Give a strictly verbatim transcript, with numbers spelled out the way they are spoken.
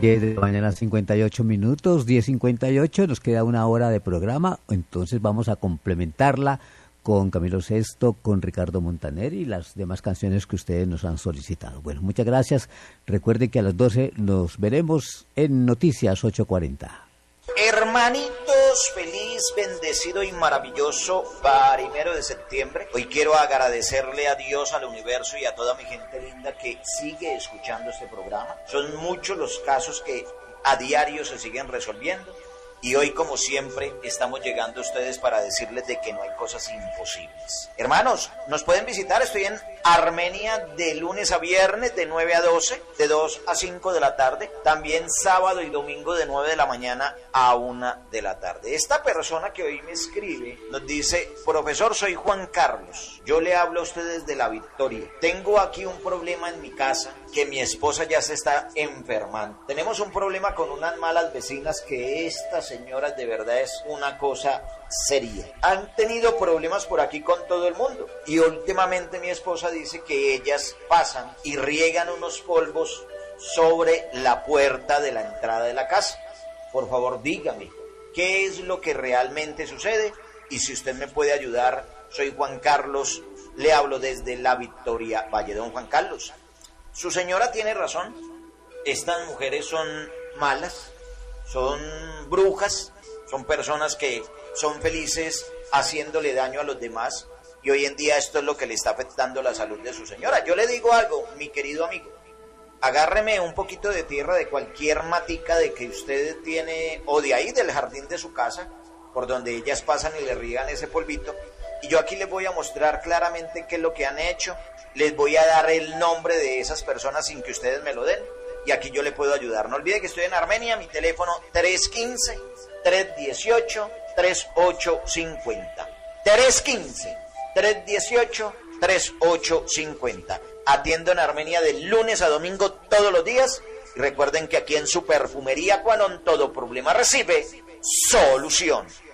diez de la mañana, cincuenta y ocho minutos, diez cincuenta y ocho, nos queda una hora de programa, entonces vamos a complementarla con Camilo Sesto, con Ricardo Montaner y las demás canciones que ustedes nos han solicitado. Bueno, muchas gracias. Recuerden que a las doce nos veremos en Noticias ocho cuarenta. Hermanitos, feliz, bendecido y maravilloso primero de septiembre. Hoy quiero agradecerle a Dios, al universo y a toda mi gente linda que sigue escuchando este programa. Son muchos los casos que a diario se siguen resolviendo. Y hoy, como siempre, estamos llegando a ustedes para decirles de que no hay cosas imposibles. Hermanos, nos pueden visitar, estoy en Armenia de lunes a viernes de nueve a doce, de dos a cinco de la tarde. También sábado y domingo de nueve de la mañana a una de la tarde. Esta persona que hoy me escribe nos dice: profesor, soy Juan Carlos. Yo le hablo a ustedes de La Victoria. Tengo aquí un problema en mi casa, que mi esposa ya se está enfermando. Tenemos un problema con unas malas vecinas que estas señoras de verdad es una cosa seria. Han tenido problemas por aquí con todo el mundo y últimamente mi esposa dice que ellas pasan y riegan unos polvos sobre la puerta de la entrada de la casa. Por favor, dígame, ¿qué es lo que realmente sucede? Y si usted me puede ayudar, soy Juan Carlos, le hablo desde La Victoria, Valle. Don Juan Carlos, su señora tiene razón, estas mujeres son malas, son brujas, son personas que son felices haciéndole daño a los demás y hoy en día esto es lo que le está afectando la salud de su señora. Yo le digo algo, mi querido amigo, agárreme un poquito de tierra de cualquier matica de que usted tiene o de ahí del jardín de su casa, por donde ellas pasan y le riegan ese polvito, y yo aquí les voy a mostrar claramente qué es lo que han hecho, les voy a dar el nombre de esas personas sin que ustedes me lo den. Y aquí yo le puedo ayudar. No olvide que estoy en Armenia, mi teléfono tres uno cinco, tres uno ocho, tres ocho cinco cero. tres uno cinco, tres uno ocho, tres ocho cinco cero. Atiendo en Armenia de lunes a domingo todos los días. Y recuerden que aquí en su perfumería Quanon todo problema recibe solución.